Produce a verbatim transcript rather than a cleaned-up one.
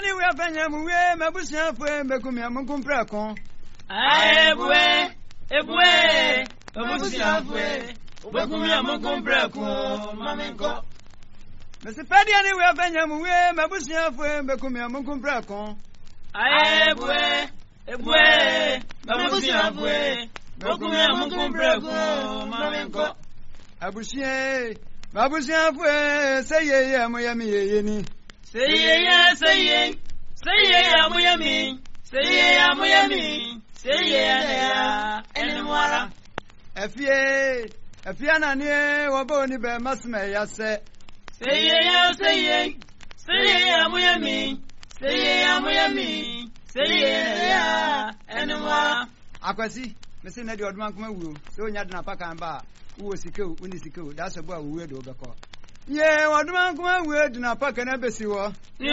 we afanya mu we mabusia fo mekumi amunkumpra kon. Ebwe ebwe mabusia fo mekumi amunkumpra kon mamenko. Mese padia ni we afanya mu we mabusia fo mekumi amunkumpra kon. Ebwe ebwe mabusia fo mekumi amunkumpra kon mamenko. Abusia mabusia fo say ye ye moyami ye ni. Say ye say ye say ye amoyami say ye amoyami say ye ya enwara. Efie efia na ne wobo ni be masme ya se. Say ye say ye say ye amoyami say ye amoyami say ye ya enwara. Akwasi mese na di odman kuma wuo so nya de na paka mba wo sikew uni sikew da so bo wuo de obekọ ye odman kuma wuo de na paka na besi wo.